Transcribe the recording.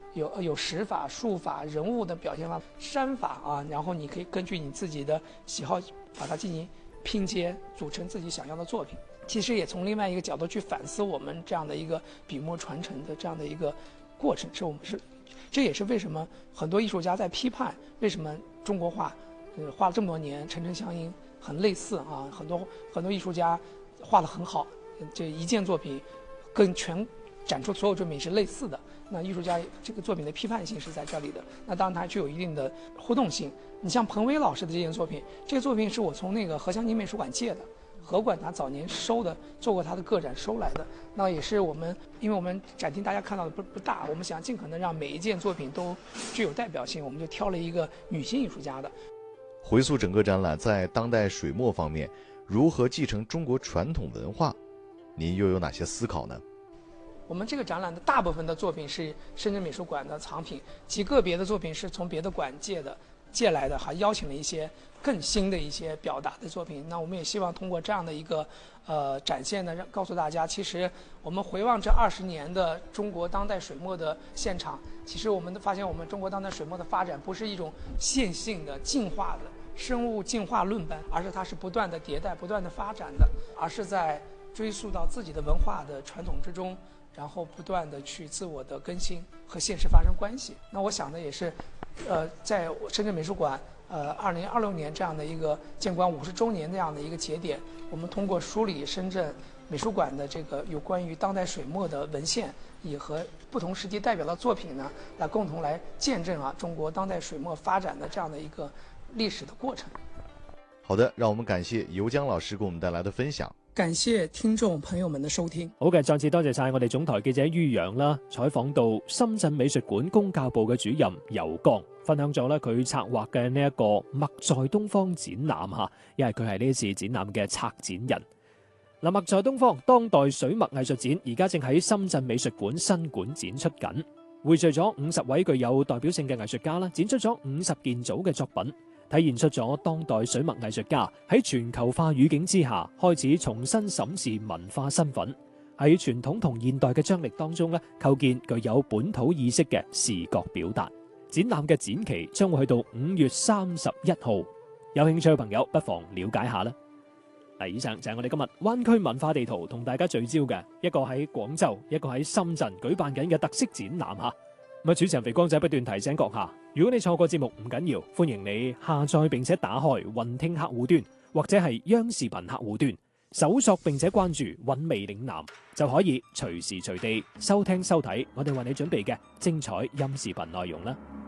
有石法、术法、人物的表现法、山法啊，然后你可以根据你自己的喜好把它进行拼接，组成自己想要的作品。其实也从另外一个角度去反思我们这样的一个笔墨传承的这样的一个过程，这也是为什么很多艺术家在批判为什么中国画，画了这么多年沉沉相因，很类似啊，很多艺术家画得很好，这一件作品跟全展出所有作品是类似的，那艺术家这个作品的批判性是在这里的，那当然它具有一定的互动性。你像彭威老师的这件作品，这个作品是我从那个何香凝美术馆借的，何馆他早年收的，做过他的个展收来的。那也是因为我们展厅大家看到的不大，我们想尽可能让每一件作品都具有代表性，我们就挑了一个女性艺术家的。 回溯整个展览，在当代水墨方面，如何继承中国传统文化，您又有哪些思考呢？ 我们这个展览的大部分的作品是深圳美术馆的藏品，极个别的作品是从别的馆借来的，还邀请了一些更新的一些表达的作品。那我们也希望通过这样的一个展现呢，告诉大家，其实我们回望这20年的中国当代水墨的现场，其实我们发现我们中国当代水墨的发展不是一种线性的进化的生物进化论般，而是它是不断的迭代、不断的发展的，而是在追溯到自己的文化的传统之中，然后不断的去自我的更新和现实发生关系。那我想的也是，在深圳美术馆2026年这样的一个建馆50周年这样的一个节点，我们通过梳理深圳美术馆的这个有关于当代水墨的文献，也和不同时期代表的作品呢，来共同来见证中国当代水墨发展的这样的一个历史的过程。 好的，让我们感謝尤江老師給我們帶來的分享。 感謝聽眾朋友們的收聽。 好嘅，再次多謝晒我哋總台記者于洋啦，採訪到深圳美術館公教部嘅主任尤江，分享咗佢策劃嘅呢一個墨在東方展覽嚇，因為佢係呢次展覽嘅策展人。嗱，墨在東方當代水墨藝術展而家正喺深圳美術館新館展出緊，匯聚咗50位具有代表性嘅藝術家啦，展出咗50件組嘅作品。體現出咗當代水墨藝術家喺全球化語境之下，開始重新審視文化身份，喺傳統同現代嘅張力當中構建具有本土意識嘅視覺表達。展覽嘅展期將會去到5月31號，有興趣嘅朋友不妨了解下啦。嗱，以上就係我哋今日灣區文化地圖同大家聚焦嘅一個喺廣州，一個喺深圳舉辦緊嘅特色展覽嚇。主持人肥光仔不斷提醒閣下，如果你錯過節目唔緊要，歡迎你下載並且打開雲聽客戶端或者係央視頻客戶端，搜索並且關注韻味嶺南，就可以隨時隨地收聽收睇我哋為你準備嘅精彩音視頻內容啦。